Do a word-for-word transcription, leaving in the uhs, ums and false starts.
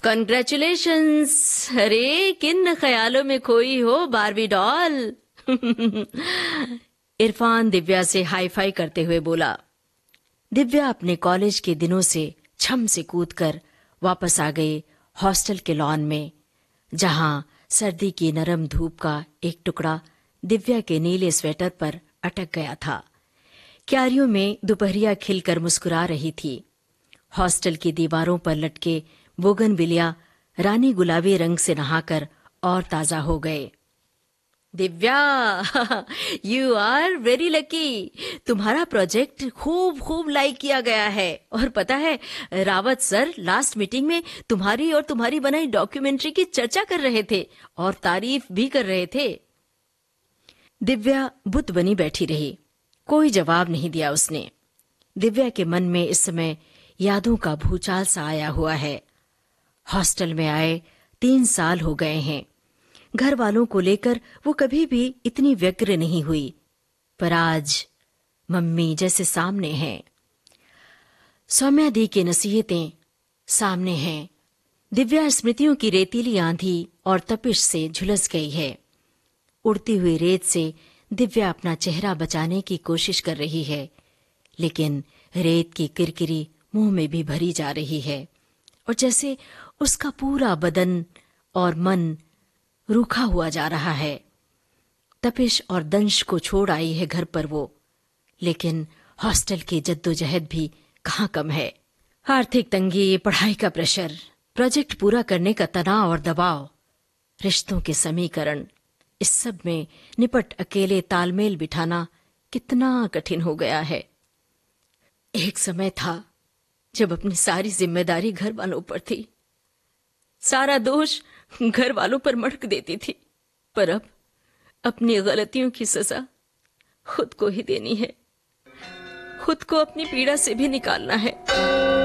Congratulations. अरे किन ख्यालों में खोई हो बारबी डॉल। इरफान दिव्या से हाई फाई करते हुए बोला। दिव्या अपने कॉलेज के दिनों से छम से कूदकर वापस आ गई हॉस्टल के लॉन में, जहां सर्दी की नरम धूप का एक टुकड़ा दिव्या के नीले स्वेटर पर अटक गया था। क्यारियों में दोपहरिया खिलकर मुस्कुरा रही थी। हॉस्टल की दीवारों पर लटके बोगनविलिया रानी गुलाबी रंग से नहाकर और ताजा हो गए। Divya, you are very lucky. तुम्हारा प्रोजेक्ट खूब खूब लाइक किया गया है। और पता है, रावत सर लास्ट मीटिंग में तुम्हारी और तुम्हारी बनाई डॉक्यूमेंट्री की चर्चा कर रहे थे और तारीफ भी कर रहे थे। दिव्या बुत बनी बैठी रही, कोई जवाब नहीं दिया उसने। दिव्या के मन में इस समय यादों का भूचाल सा आया हुआ है। हॉस्टल में आए तीन साल हो गए हैं। घर वालों को लेकर वो कभी भी इतनी व्यग्र नहीं हुई, पर आज मम्मी जैसे सामने हैं। सौम्या दी की नसीहतें सामने हैं। दिव्या स्मृतियों की रेतीली आंधी और तपिश से झुलस गई है। उड़ती हुई रेत से दिव्या अपना चेहरा बचाने की कोशिश कर रही है, लेकिन रेत की किरकिरी मुंह में भी भरी जा रही है और जैसे उसका पूरा बदन और मन रूखा हुआ जा रहा है। तपिश और दंश को छोड़ आई है घर पर वो, लेकिन हॉस्टल की जद्दोजहद भी कहाँ कम है। आर्थिक तंगी, पढ़ाई का प्रेशर, प्रोजेक्ट पूरा करने का तनाव और दबाव, रिश्तों के समीकरण, इस सब में निपट अकेले तालमेल बिठाना कितना कठिन हो गया है। एक समय था जब अपनी सारी जिम्मेदारी घर वालों पर थी, सारा दोष घर वालों पर मढ़क देती थी, पर अब अपनी गलतियों की सजा खुद को ही देनी है। खुद को अपनी पीड़ा से भी निकालना है।